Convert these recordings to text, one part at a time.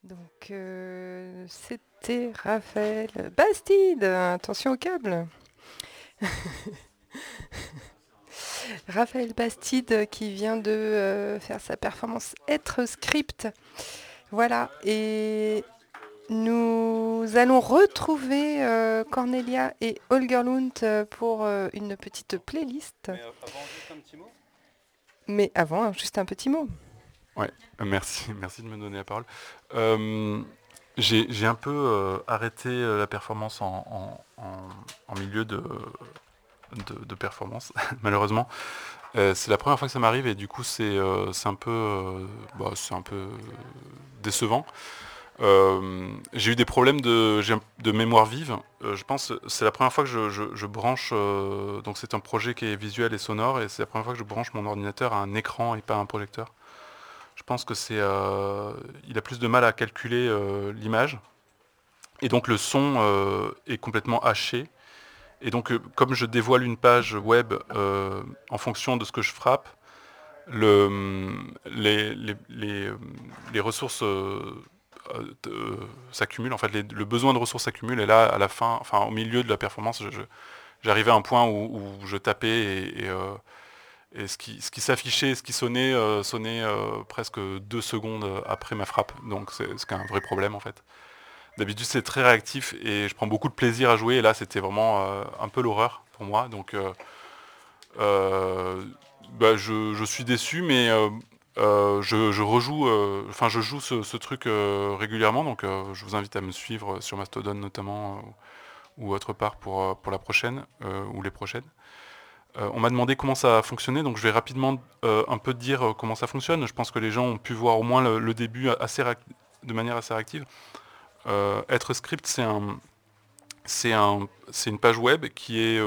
C'était Raphaël Bastide. Attention au câble. Raphaël Bastide qui vient de faire sa performance Être Script. Voilà. Et nous allons retrouver Cornelia et Holger Lund pour une petite playlist. Mais avant, juste un petit mot. Mais avant, juste un petit mot. Ouais, merci, merci de me donner la parole. Euh, j'ai un peu arrêté la performance en milieu de performance, malheureusement. C'est la première fois que ça m'arrive et du coup c'est un peu décevant. J'ai eu des problèmes de mémoire vive. Je pense que c'est la première fois que je branche. Donc c'est un projet qui est visuel et sonore et c'est la première fois que je branche mon ordinateur à un écran et pas à un projecteur. Je pense que il a plus de mal à calculer l'image et donc le son est complètement haché. Et donc comme je dévoile une page web en fonction de ce que je frappe, le, les ressources s'accumulent. En fait, le besoin de ressources s'accumule et là, à la fin, enfin au milieu de la performance, j'arrivais à un point où je tapais et ce qui s'affichait, ce qui sonnait, sonnait presque 2 secondes après ma frappe. Donc c'est un vrai problème en fait. D'habitude c'est très réactif et je prends beaucoup de plaisir à jouer. Et là c'était vraiment un peu l'horreur pour moi. Donc euh, je suis déçu, mais je rejoue, enfin je joue ce truc régulièrement. Donc je vous invite à me suivre sur Mastodon notamment ou autre part pour la prochaine ou les prochaines. On m'a demandé comment ça fonctionnait, donc je vais rapidement un peu dire comment ça fonctionne. Je pense que les gens ont pu voir au moins le début de manière assez réactive. Être script, c'est une page web qui est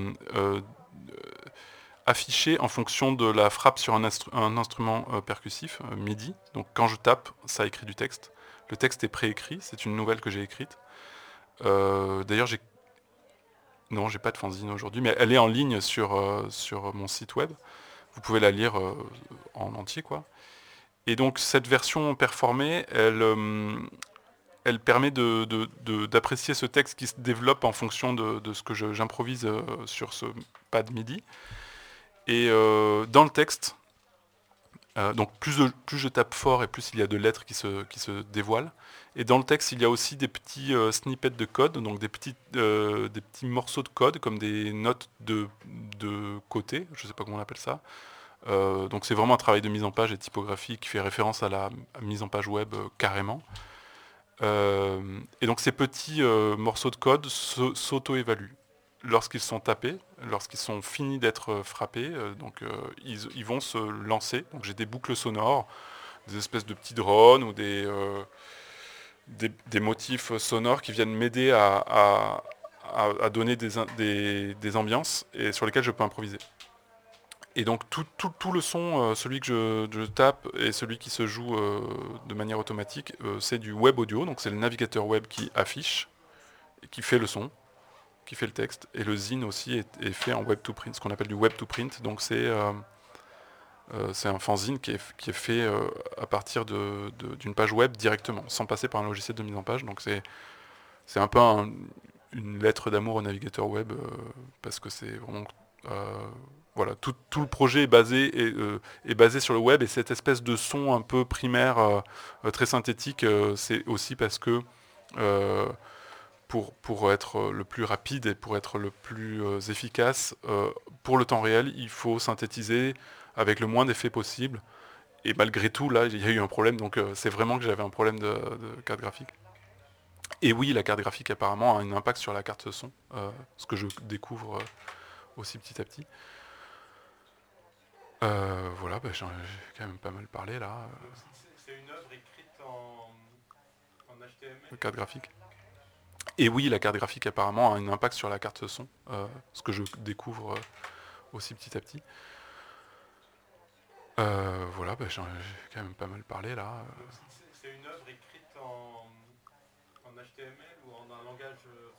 affichée en fonction de la frappe sur un instrument percussif, MIDI. Donc quand je tape, ça écrit du texte. Le texte est préécrit, c'est une nouvelle que j'ai écrite. D'ailleurs, j'ai pas de fanzine aujourd'hui, mais elle est en ligne sur mon site web. Vous pouvez la lire en entier, quoi. Et donc cette version performée, elle permet d'apprécier ce texte qui se développe en fonction de ce que j'improvise sur ce pad MIDI. Et dans le texte, donc plus je tape fort et plus il y a de lettres qui se dévoilent. Et dans le texte, il y a aussi des petits snippets de code, donc des petits morceaux de code, comme des notes de côté, je ne sais pas comment on appelle ça. Donc c'est vraiment un travail de mise en page et typographie qui fait référence à la mise en page web carrément. Et donc ces petits morceaux de code s'auto-évaluent. Lorsqu'ils sont tapés, lorsqu'ils sont finis d'être frappés, ils vont se lancer. Donc j'ai des boucles sonores, des espèces de petits drones ou des motifs sonores qui viennent m'aider à donner des ambiances et sur lesquelles je peux improviser. Et donc tout le son, celui que je tape et celui qui se joue de manière automatique, c'est du web audio, donc c'est le navigateur web qui affiche, et qui fait le son, qui fait le texte. Et le zine aussi est fait en web to print, ce qu'on appelle du web to print. Donc c'est un fanzine qui est fait à partir d'une page web directement, sans passer par un logiciel de mise en page. Donc c'est un peu une lettre d'amour au navigateur web, parce que c'est vraiment... voilà, tout le projet est basé sur le web et cette espèce de son un peu primaire, très synthétique, c'est aussi parce que euh, pour être le plus rapide et pour être le plus efficace, pour le temps réel, il faut synthétiser avec le moins d'effets possible. Et malgré tout, là, il y a eu un problème, donc c'est vraiment que j'avais un problème de carte graphique. Et oui, la carte graphique apparemment a un impact sur la carte son, ce que je découvre aussi petit à petit. Voilà, j'ai quand même pas mal parlé là. C'est une œuvre écrite en HTML. Carte graphique. Et oui, la carte graphique apparemment a un impact sur la carte son, ce que je découvre aussi petit à petit. Voilà, j'ai quand même pas mal parlé là. C'est une œuvre écrite en HTML ou en un langage